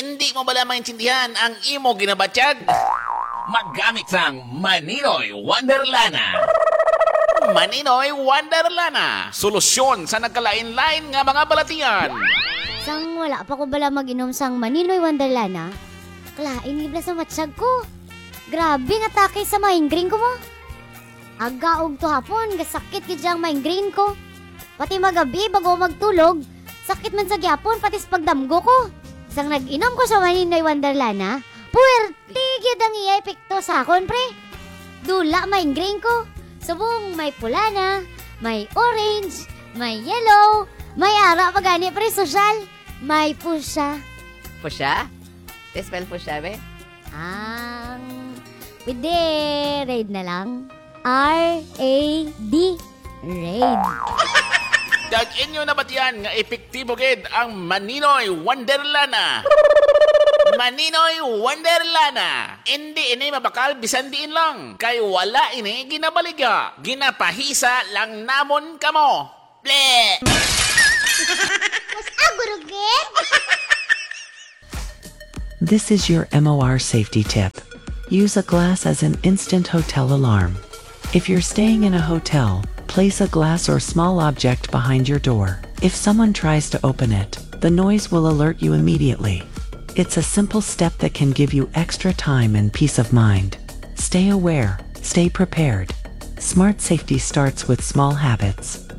Hindi mo bala maintindihan ang imo ginabatyag? Maggamit sang Maninoy Wonderlana. Maninoy Wonderlana. Solusyon sa nagkalain-lain nga mga balatian. Sang wala pa ko bala mag-inom sang Maninoy Wonderlana, klain ibla sa matsyag ko. Grabe nga takay sa migraine ko mo. Agaog to hapon, gasakit kidyang migraine ko. Pati magabi bago magtulog, sakit man sa gyapon pati sa pagdamgo ko. Sang nag-inom ko sa Maninoy Wonderlana, puwerte gyud ang iya epekto sa akon pre. Dula migraine ko. Subong may pula na, may orange, may yellow, may ara pa gani pre social, may pusya. Pusya? Spell pusya, be? Pwede raid na lang. R-A-D. Raid. Dag inyo na batian nga epektibo gid ang Maninoy Wonderlana. Maninoy Wonderlana. Hindi ini mabakal bisan diin lang. Kay wala ini ginabaliga. Ginapahisa lang namon kamo. Ble! Mas agurugit. This is your MOR safety tip. Use a glass as an instant hotel alarm. If you're staying in a hotel, place a glass or small object behind your door. If someone tries to open it, the noise will alert you immediately. It's a simple step that can give you extra time and peace of mind. Stay aware, stay prepared. Smart safety starts with small habits.